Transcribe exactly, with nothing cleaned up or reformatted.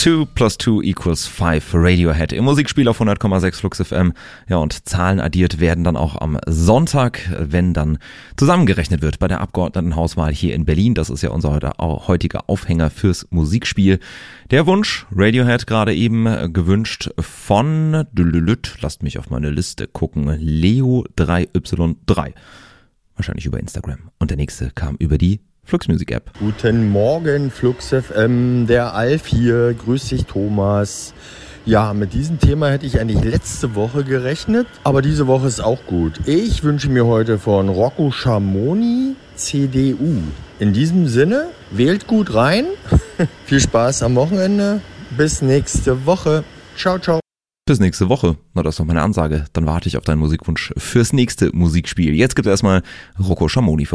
two plus two equals five, Radiohead im Musikspiel auf hundert Komma sechs Flux F M. Ja, und Zahlen addiert werden dann auch am Sonntag, wenn dann zusammengerechnet wird bei der Abgeordnetenhauswahl hier in Berlin. Das ist ja unser heutiger Aufhänger fürs Musikspiel. Der Wunsch, Radiohead gerade eben gewünscht von, lasst mich auf meine Liste gucken, Leo drei Y drei. Wahrscheinlich über Instagram. Und der nächste kam über die Flux Music App. Guten Morgen, Flux F M, der Alf hier, grüß dich Thomas. Ja, mit diesem Thema hätte ich eigentlich letzte Woche gerechnet, aber diese Woche ist auch gut. Ich wünsche mir heute von Rocco Schamoni C D U. In diesem Sinne, wählt gut rein, viel Spaß am Wochenende, bis nächste Woche. Ciao, ciao. Bis nächste Woche. Na, das ist doch meine Ansage. Dann warte ich auf deinen Musikwunsch fürs nächste Musikspiel. Jetzt gibt es erstmal Rocco Schamoni für